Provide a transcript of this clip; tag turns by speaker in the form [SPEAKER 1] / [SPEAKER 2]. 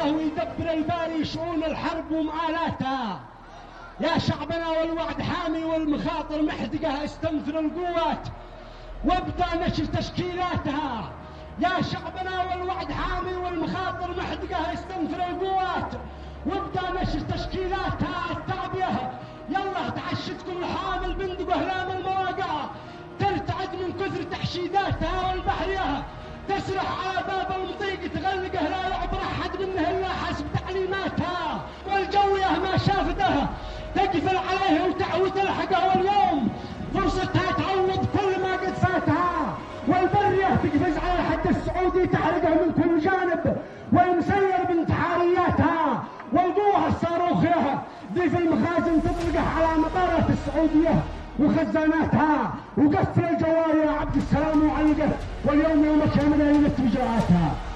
[SPEAKER 1] الله ويدبر الباري شؤون الحرب ومآلاتها. يا شعبنا والوعد حامي والمخاطر محدقة، استنفر القوات وابدأ نشر تشكيلاتها. يا شعبنا والوعد حامي والمخاطر محدقة، استنفر القوات وابدأ نشر تشكيلاتها. التعبئة يلا تعشت كل حامل بندق أهلام المواقع، ترتعد من كثر تحشيداتها. والبحرية تسرح على باب المضيق تغلقه، لا يعبر أحد منه إلا حسب تعليماتها. والجوية ما شافته تقفل عليه وتعوي تلحقه، واليوم فرصتها تعوض كل ما قد فاتها. والبرية تقفز على الحد السعودي تحرقه من كل جانب، والمسير بانتحارياتها. والقوة الصاروخية ذي في المخازن تطلقه على مطارات السعودية وخزاناتها. وقفل الجوال يا عبد السلام وعلقه، واليوم يومك يا ملايين بإجراءاتها.